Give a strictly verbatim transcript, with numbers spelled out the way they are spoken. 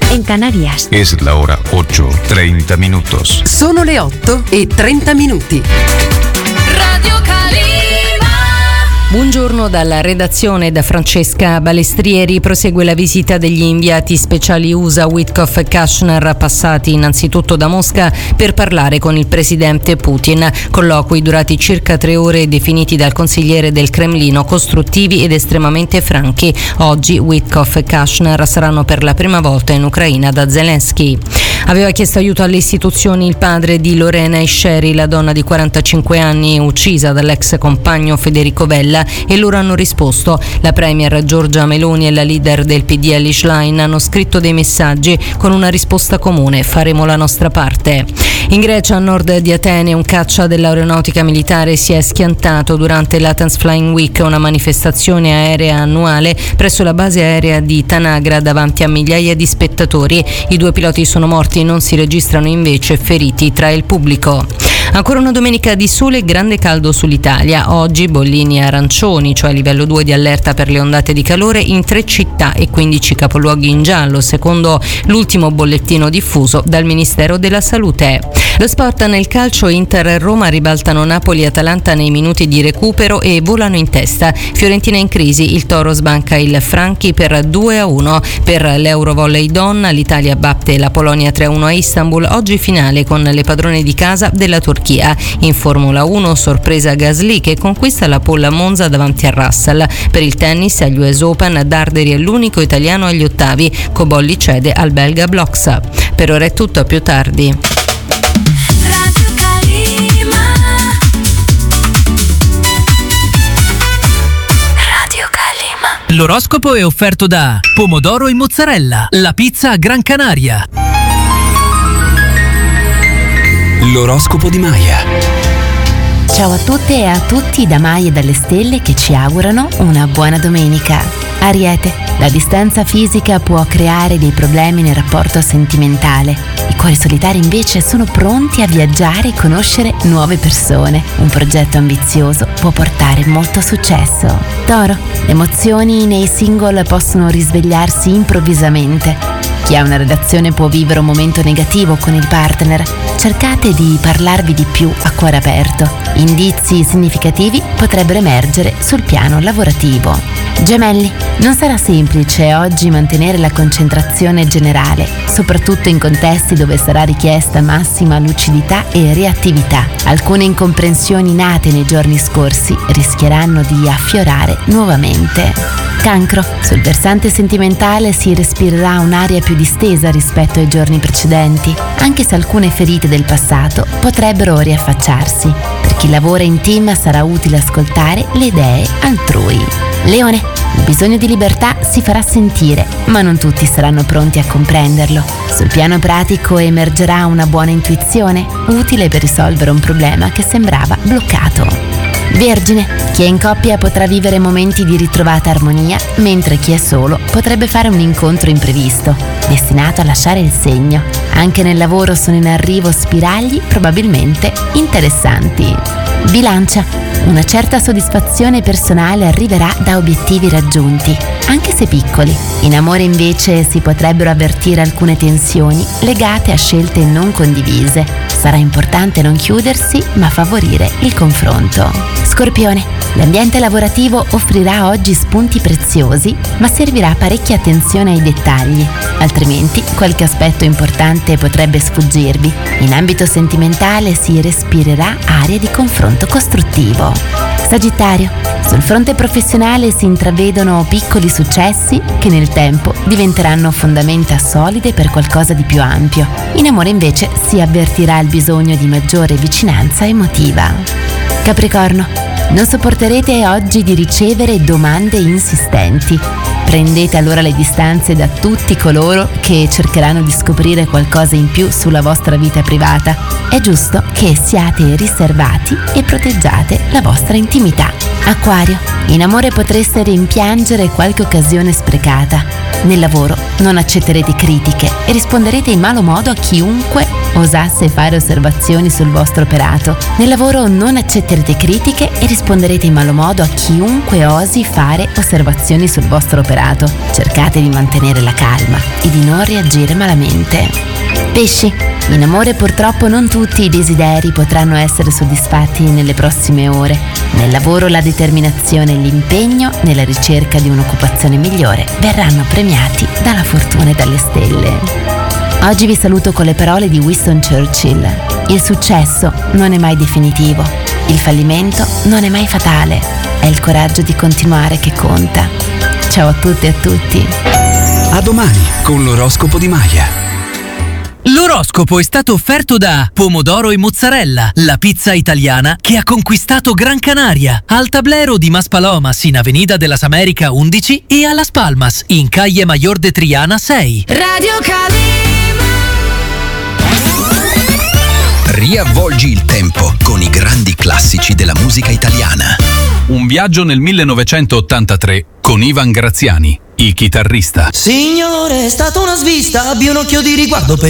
en Canarias. Es la hora ocho, treinta minutos. Sono le otto e trenta minuti. Radio Calima. Buongiorno dalla redazione, da Francesca Balestrieri. Prosegue la visita degli inviati speciali U S A Witkoff e Kushner, passati innanzitutto da Mosca per parlare con il presidente Putin. Colloqui durati circa tre ore, definiti dal consigliere del Cremlino costruttivi ed estremamente franchi. Oggi Witkoff e Kushner saranno per la prima volta in Ucraina da Zelensky. Aveva chiesto aiuto alle istituzioni il padre di Lorena Esceri, la donna di quarantacinque anni uccisa dall'ex compagno Federico Vella, e loro hanno risposto. La premier Giorgia Meloni e la leader del P D Elly Schlein hanno scritto dei messaggi con una risposta comune: faremo la nostra parte. In Grecia, a nord di Atene, un caccia dell'aeronautica militare si è schiantato durante l'Athens Flying Week, una manifestazione aerea annuale presso la base aerea di Tanagra davanti a migliaia di spettatori. I due piloti sono morti, non si registrano invece feriti tra il pubblico. Ancora una domenica di sole e grande caldo sull'Italia. Oggi bollini e arancioni, cioè livello due di allerta per le ondate di calore in tre città e quindici capoluoghi in giallo, secondo l'ultimo bollettino diffuso dal Ministero della Salute. Lo sport nel calcio: Inter e Roma ribaltano Napoli e Atalanta nei minuti di recupero e volano in testa. Fiorentina in crisi, il Toro sbanca il Franchi per due a uno. Per l'Eurovolley donna, l'Italia batte la Polonia tre a uno a Istanbul. Oggi finale con le padrone di casa della Turchia. In Formula uno, sorpresa Gasly che conquista la pole a Monza davanti a Russell. Per il tennis, agli U S Open, Darderi è l'unico italiano agli ottavi. Cobolli cede al belga Blox. Per ora è tutto, a più tardi. L'oroscopo è offerto da Pomodoro e Mozzarella, la pizza a Gran Canaria. L'oroscopo di Maya. Ciao a tutte e a tutti da Maya e dalle stelle, che ci augurano una buona domenica. Ariete, la distanza fisica può creare dei problemi nel rapporto sentimentale. I cuori solitari invece sono pronti a viaggiare e conoscere nuove persone. Un progetto ambizioso può portare molto successo. Toro, le emozioni nei single possono risvegliarsi improvvisamente. Chi ha una relazione può vivere un momento negativo con il partner. Cercate di parlarvi di più a cuore aperto. Indizi significativi potrebbero emergere sul piano lavorativo. Gemelli, non sarà semplice oggi mantenere la concentrazione generale, soprattutto in contesti dove sarà richiesta massima lucidità e reattività. Alcune incomprensioni nate nei giorni scorsi rischieranno di affiorare nuovamente. Cancro, sul versante sentimentale si respirerà un'aria più distesa rispetto ai giorni precedenti, anche se alcune ferite del passato potrebbero riaffacciarsi. Per chi lavora in team sarà utile ascoltare le idee altrui. Leone, il bisogno di libertà si farà sentire, ma non tutti saranno pronti a comprenderlo. Sul piano pratico emergerà una buona intuizione, utile per risolvere un problema che sembrava bloccato. Vergine, chi è in coppia potrà vivere momenti di ritrovata armonia, mentre chi è solo potrebbe fare un incontro imprevisto, destinato a lasciare il segno. Anche nel lavoro sono in arrivo spiragli probabilmente interessanti. Bilancia, una certa soddisfazione personale arriverà da obiettivi raggiunti, anche se piccoli. In amore invece si potrebbero avvertire alcune tensioni legate a scelte non condivise. Sarà importante non chiudersi, ma favorire il confronto. Scorpione, l'ambiente lavorativo offrirà oggi spunti preziosi, ma servirà parecchia attenzione ai dettagli, altrimenti qualche aspetto importante potrebbe sfuggirvi. In ambito sentimentale si respirerà aria di confronto costruttivo. Sagittario, sul fronte professionale si intravedono piccoli successi che nel tempo diventeranno fondamenta solide per qualcosa di più ampio. In amore invece si avvertirà il bisogno di maggiore vicinanza emotiva. Capricorno, non sopporterete oggi di ricevere domande insistenti. Prendete allora le distanze da tutti coloro che cercheranno di scoprire qualcosa in più sulla vostra vita privata. È giusto che siate riservati e proteggiate la vostra intimità. Acquario, in amore potreste rimpiangere qualche occasione sprecata. Nel lavoro non accetterete critiche e risponderete in malo modo a chiunque osasse fare osservazioni sul vostro operato. Nel lavoro non accetterete critiche e risponderete in malo modo a chiunque osi fare osservazioni sul vostro operato. Cercate di mantenere la calma e di non reagire malamente. Pesci, in amore purtroppo non tutti i desideri potranno essere soddisfatti nelle prossime ore. Nel lavoro la determinazione e l'impegno nella ricerca di un'occupazione migliore verranno premiati dalla fortuna e dalle stelle. Oggi vi saluto con le parole di Winston Churchill. Il successo non è mai definitivo, il fallimento non è mai fatale, è il coraggio di continuare che conta. Ciao a tutte e a tutti. A domani con l'oroscopo di Maya. L'oroscopo è stato offerto da Pomodoro e Mozzarella, la pizza italiana che ha conquistato Gran Canaria, al Tablero di Maspalomas in Avenida de las Américas undici e a Las Palmas in Calle Mayor de Triana sei. Radio Calima. Riavvolgi il tempo con i grandi classici della musica italiana. Un viaggio nel millenovecentottantatré con Ivan Graziani, il chitarrista. Signore, è stata una svista, abbia un occhio di riguardo per